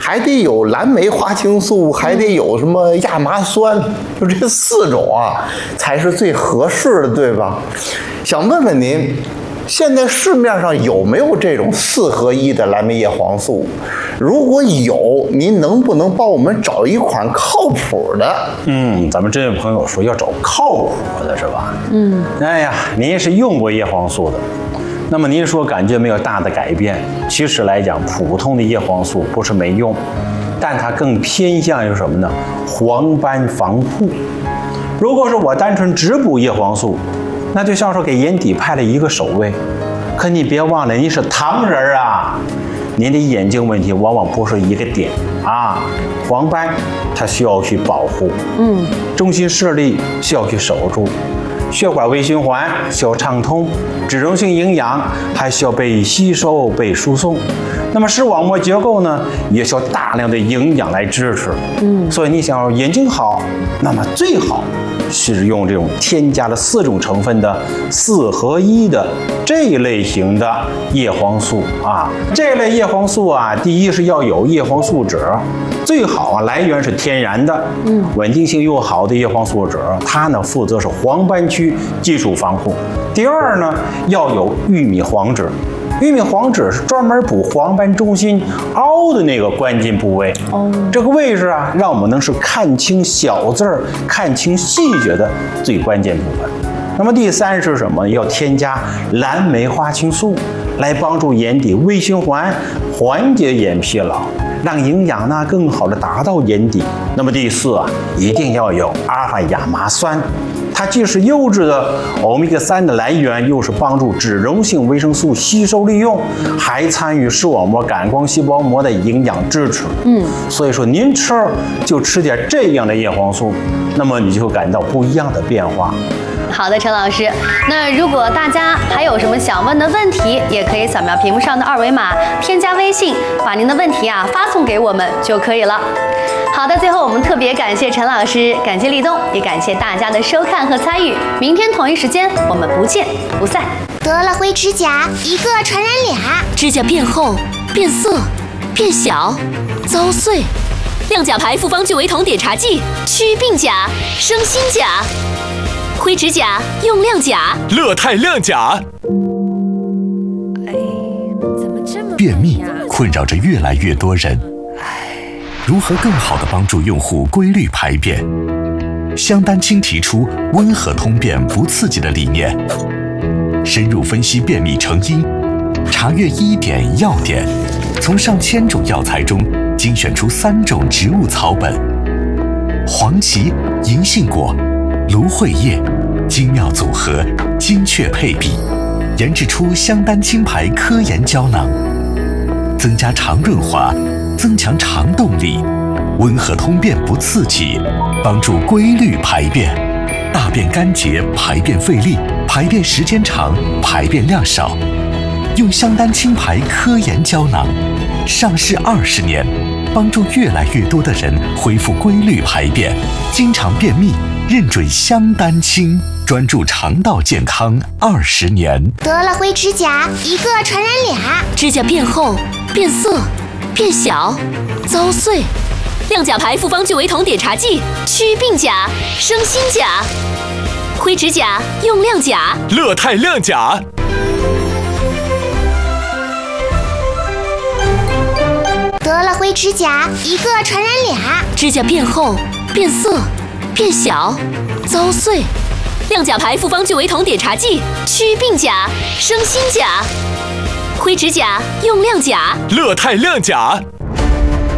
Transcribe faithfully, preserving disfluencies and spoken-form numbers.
还得有蓝莓花青素，还得有什么亚麻酸，就这四种啊，才是最合适的，对吧？想问问您，现在市面上有没有这种四合一的蓝莓叶黄素？如果有，您能不能帮我们找一款靠谱的？ 嗯，咱们这位朋友说要找靠谱的是吧？嗯，哎呀，您是用过叶黄素的，那么您说感觉没有大的改变？其实来讲，普通的叶黄素不是没用，但它更偏向于什么呢？黄斑防护。如果说我单纯只补叶黄素，那就像说给眼底派了一个守卫。可你别忘了，您是唐人啊，您的眼睛问题往往不是一个点啊，黄斑它需要去保护，嗯，中心视力需要去守住，血管微循环需要畅通，脂溶性营养还需要被吸收、被输送。那么视网膜结构呢，也需要大量的营养来支持。嗯，所以你想要眼睛好，那么最好是用这种添加了四种成分的四合一的这一类型的叶黄素啊。这类叶黄素啊，第一是要有叶黄素酯，最好啊来源是天然的，嗯，稳定性又好的叶黄素酯，它呢负责是黄斑区基础防护。第二呢，要有玉米黄酯。玉米黄酯是专门补黄斑中心凹的那个关键部位，哦，这个位置啊，让我们能是看清小字儿、看清细节的最关键部分。那么第三是什么？要添加蓝莓花青素，来帮助眼底微循环，缓解眼疲劳，让营养呢更好的达到眼底。那么第四啊，一定要有阿尔法亚麻酸。它既是优质的欧米伽三的来源，又是帮助脂溶性维生素吸收利用，还参与视网膜感光细胞膜的营养支持。嗯，所以说您吃就吃点这样的叶黄素，那么你就会感到不一样的变化。 好的，陈老师。那如果大家还有什么想问的问题，也可以扫描屏幕上的二维码，添加微信，把您的问题啊发送给我们就可以了。好的，最后我们特别感谢陈老师，感谢立冬，也感谢大家的收看和参与。明天同一时间我们不见不散。 得了灰指甲，一个传染俩， 指甲变厚、变色、变小、遭碎。亮甲牌复方聚维酮碘茶剂，祛病甲，生新甲。灰指甲用亮甲， 乐泰亮甲。便秘困扰着越来越多人，如何更好地帮助用户规律排便？香丹青提出温和通便不刺激的理念，深入分析便秘成因，查阅医典药典，从上千种药材中精选出三种植物草本：黄芪、银杏果、芦荟叶，精妙组合，精确配比，研制出香丹青牌科研胶囊，增加肠润滑，增强肠动力，温和通便不刺激，帮助规律排便，大便干结，排便费力，排便时间长，排便量少。用香丹青牌科研胶囊，上市二十年，帮助越来越多的人恢复规律排便，经常便秘，认准香丹青，专注肠道健康二十年。 得了灰指甲，一个传染俩， 指甲变厚、变色、变小、遭碎。亮甲牌复方聚维酮碘茶剂，祛病甲，生新甲。灰指甲用亮甲， 乐泰亮甲。 得了灰指甲，一个传染俩， 指甲变厚、变色、变小、遭碎。亮甲牌复方聚维酮碘茶剂，祛病甲，生新甲。灰指甲用亮甲， 乐泰亮甲。